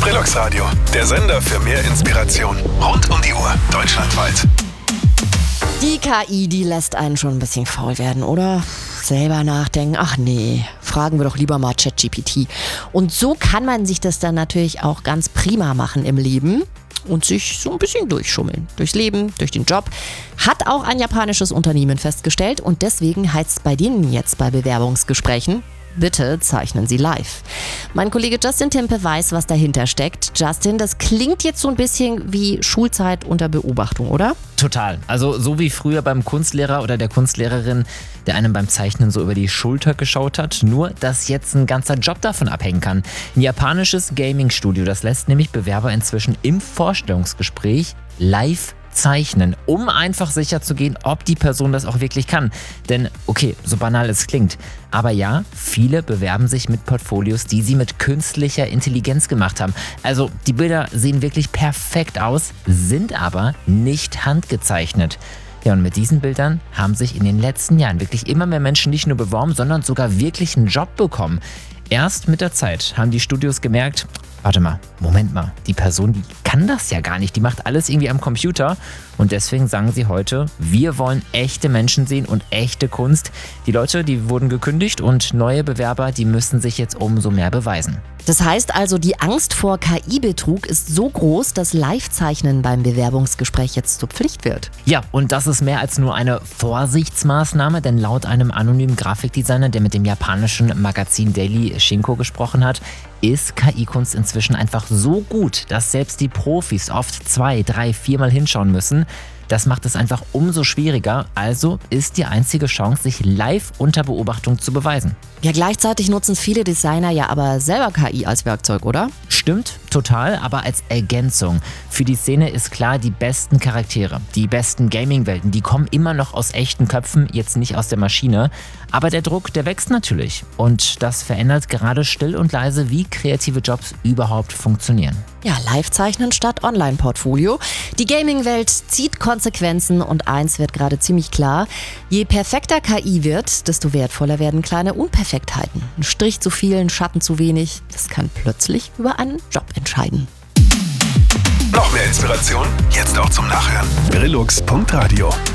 Brillux Radio, der Sender für mehr Inspiration. Rund um die Uhr, deutschlandweit. Die KI, die lässt einen schon ein bisschen faul werden, oder? Selber nachdenken, ach nee, fragen wir doch lieber mal ChatGPT. Und so kann man sich das dann natürlich auch ganz prima machen im Leben und sich so ein bisschen durchschummeln. Durchs Leben, durch den Job. Hat auch ein japanisches Unternehmen festgestellt und deswegen heißt es bei denen jetzt bei Bewerbungsgesprächen: Bitte zeichnen Sie live. Mein Kollege Justin Timpe weiß, was dahinter steckt. Justin, das klingt jetzt so ein bisschen wie Schulzeit unter Beobachtung, oder? Total. Also so wie früher beim Kunstlehrer oder der Kunstlehrerin, der einem beim Zeichnen so über die Schulter geschaut hat. Nur, dass jetzt ein ganzer Job davon abhängen kann. Ein japanisches Gaming-Studio, das lässt nämlich Bewerber inzwischen im Vorstellungsgespräch live zeichnen, um einfach sicher zu gehen, ob die Person das auch wirklich kann. Denn, okay, so banal es klingt, aber ja, viele bewerben sich mit Portfolios, die sie mit künstlicher Intelligenz gemacht haben. Also die Bilder sehen wirklich perfekt aus, sind aber nicht handgezeichnet. Ja, und mit diesen Bildern haben sich in den letzten Jahren wirklich immer mehr Menschen nicht nur beworben, sondern sogar wirklich einen Job bekommen. Erst mit der Zeit haben die Studios gemerkt, warte mal, Moment mal, die Person, die kann das ja gar nicht, die macht alles irgendwie am Computer. Und deswegen sagen sie heute, wir wollen echte Menschen sehen und echte Kunst. Die Leute, die wurden gekündigt und neue Bewerber, die müssen sich jetzt umso mehr beweisen. Das heißt also, die Angst vor KI-Betrug ist so groß, dass Live-Zeichnen beim Bewerbungsgespräch jetzt zur Pflicht wird. Ja, und das ist mehr als nur eine Vorsichtsmaßnahme, denn laut einem anonymen Grafikdesigner, der mit dem japanischen Magazin Daily Shinko gesprochen hat, ist KI-Kunst inzwischen einfach so gut, dass selbst die Profis oft 2, 3, 4 Mal hinschauen müssen. Das macht es einfach umso schwieriger, also ist die einzige Chance, sich live unter Beobachtung zu beweisen. Ja, gleichzeitig nutzen viele Designer ja aber selber KI als Werkzeug, oder? Stimmt, total, aber als Ergänzung. Für die Szene ist klar, die besten Charaktere, die besten Gaming-Welten, die kommen immer noch aus echten Köpfen, jetzt nicht aus der Maschine. Aber der Druck, der wächst natürlich. Und das verändert gerade still und leise, wie kreative Jobs überhaupt funktionieren. Ja, Live-Zeichnen statt Online-Portfolio. Die Gaming-Welt zieht Konsequenzen und eins wird gerade ziemlich klar: Je perfekter KI wird, desto wertvoller werden kleine Unperfektheiten. Ein Strich zu viel, ein Schatten zu wenig, das kann plötzlich über einen Job entscheiden. Noch mehr Inspiration? Jetzt auch zum Nachhören. Brillux.radio